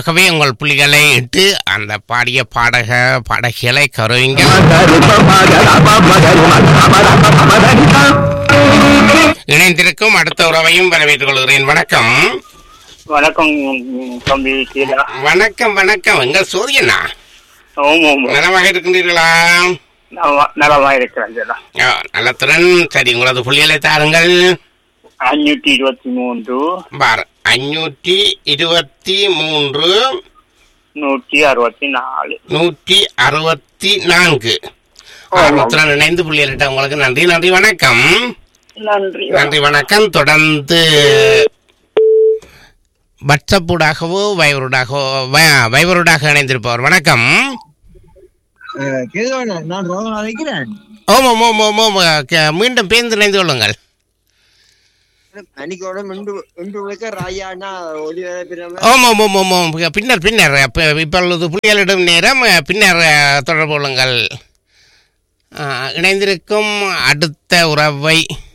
தானாகவே உங்கள் புள்ளிகளை இட்டு அந்த பாடிய பாடகிகளை கருவிங்க. இணைந்திருக்கும் அடுத்த உறவையும் வரவேற்றுக் கொள்கிறேன். வணக்கம். வணக்கம் தம்பி. வணக்கம் வணக்கம். எங்கள் சூரியனா நலமாக இருக்கின்றீர்களா? நலமாக இருக்கிறேன். நலத்துடன். சரி, உங்களது புள்ளிகளை தாருங்கள். 523 523 164 164 ஆர்வத்துடன் இணைந்து புள்ளியிட்ட உங்களுக்கு நன்றி. நன்றி வணக்கம். நன்றி வணக்கம். தொடர்ந்து வாட்ஸ்அப்பூடாகவோ வைபரோடாக இணைந்திருப்பவர். வணக்கம். ஓம் ஓம் ஓம் ஓம் ஓம். மீண்டும் பேருந்து இணைந்து கொள்ளுங்கள். ஓம் ஓம் ஓம் ஓம் ஓம். பின்னர் இப்பொழுது புள்ளிகளிடும் நேரம். பின்னர் தொடர்பு கொள்ளுங்கள். இணைந்திருக்கும் அடுத்த உறவை